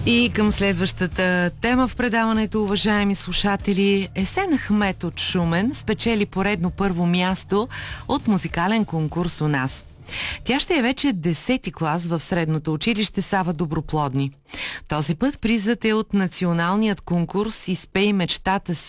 И към следващата тема в предаването, уважаеми слушатели, Есен Ахмет от Шумен спечели поредно първо място от музикален конкурс у нас. Тя ще е вече 10-ти клас в средното училище Сава Доброплодни. Този път призът е от националният конкурс "Изпей мечтата си"